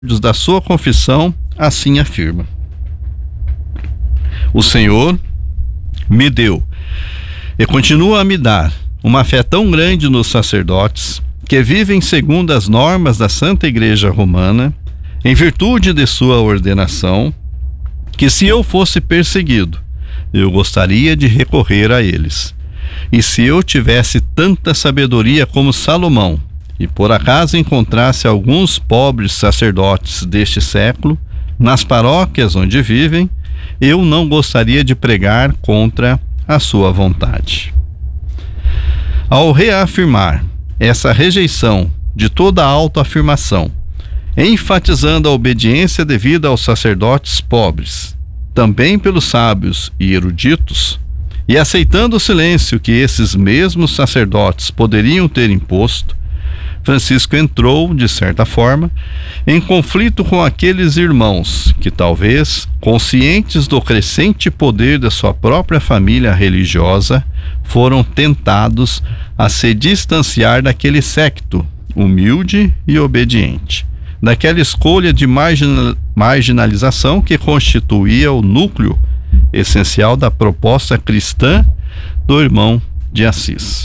da sua confissão assim afirma: o Senhor me deu e continua a me dar uma fé tão grande nos sacerdotes que vivem segundo as normas da Santa Igreja Romana, em virtude de sua ordenação, que se eu fosse perseguido, eu gostaria de recorrer a eles. E se eu tivesse tanta sabedoria como Salomão, e por acaso encontrasse alguns pobres sacerdotes deste século, nas paróquias onde vivem, eu não gostaria de pregar contra a sua vontade. Ao reafirmar essa rejeição de toda autoafirmação, enfatizando a obediência devida aos sacerdotes pobres, também pelos sábios e eruditos, e aceitando o silêncio que esses mesmos sacerdotes poderiam ter imposto, Francisco entrou, de certa forma, em conflito com aqueles irmãos que, talvez, conscientes do crescente poder da sua própria família religiosa, foram tentados a se distanciar daquele séquito humilde e obediente, daquela escolha de marginalização que constituía o núcleo essencial da proposta cristã do irmão de Assis.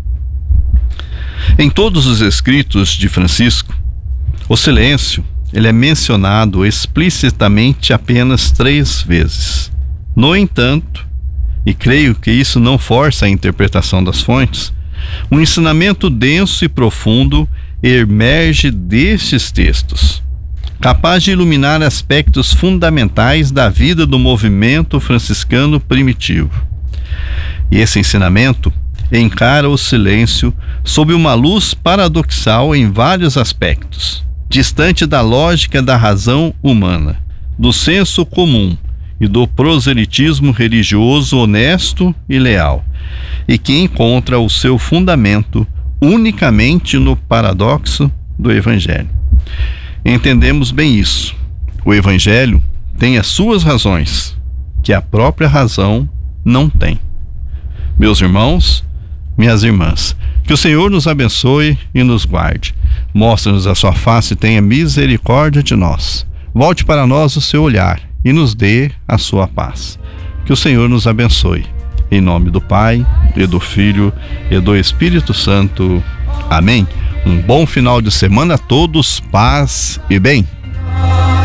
Em todos os escritos de Francisco, o silêncio ele é mencionado explicitamente apenas 3 vezes. No entanto, e creio que isso não força a interpretação das fontes, um ensinamento denso e profundo emerge destes textos, capaz de iluminar aspectos fundamentais da vida do movimento franciscano primitivo. E esse ensinamento encara o silêncio sob uma luz paradoxal em vários aspectos, distante da lógica da razão humana, do senso comum e do proselitismo religioso honesto e leal, e que encontra o seu fundamento unicamente no paradoxo do Evangelho. Entendemos bem isso. O Evangelho tem as suas razões, que a própria razão não tem. Meus irmãos, minhas irmãs, que o Senhor nos abençoe e nos guarde. Mostre-nos a sua face e tenha misericórdia de nós. Volte para nós o seu olhar e nos dê a sua paz. Que o Senhor nos abençoe. Em nome do Pai, e do Filho, e do Espírito Santo. Amém. Um bom final de semana a todos, paz e bem.